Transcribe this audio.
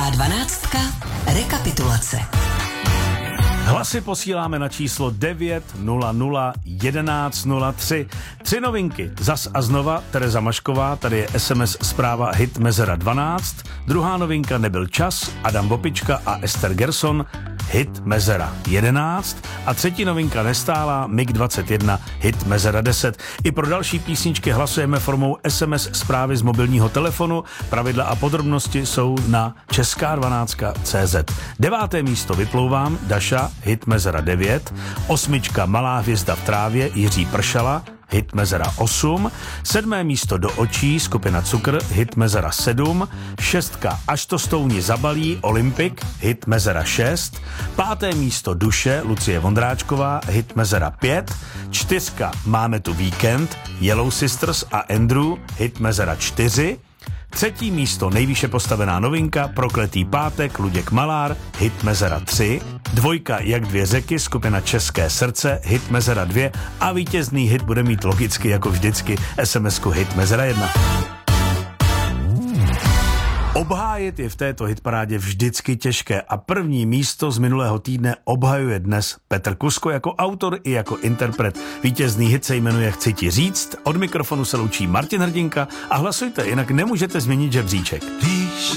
Česká 12. Rekapitulace. Hlasy posíláme na číslo 900 1103. 3 novinky. Zas a znova Tereza Mašková, tady je SMS zpráva Hit Mezera 12. Druhá novinka Nebyl čas, Adam Bopička a Ester Gerson, Hit Mezera 11. A třetí novinka Nestálá, MiG 21, Hit Mezera 10. I pro další písničky hlasujeme formou SMS zprávy z mobilního telefonu. Pravidla a podrobnosti jsou na česká12.cz. 9. místo Vyplouvám, Daša, Hit Mezera 9. 8. Malá hvězda v trávě, Jiří Pršala, Hit Mezera 8. 7. místo Do očí, skupina Cukr, Hit Mezera 7. 6. Až to stouni zabalí, Olympik, Hit Mezera 6. 5. místo Duše, Lucie Vondráčková, Hit Mezera 5. 4. Máme tu víkend, Yellow Sisters a Andrew, Hit Mezera 4. 3. místo nejvýše postavená novinka Prokletý pátek, Luděk Malár, Hit Mezera 3. 2. Jak dvě řeky, skupina České srdce, Hit Mezera 2. A vítězný hit bude mít logicky jako vždycky SMS-ku Hit Mezera 1. Obhájit je v této hitparádě vždycky těžké a první místo z minulého týdne obhajuje dnes Petr Kusko jako autor i jako interpret. Vítězný hit se jmenuje Chci ti říct, od mikrofonu se loučí Martin Hrdinka a hlasujte, jinak nemůžete změnit žebříček.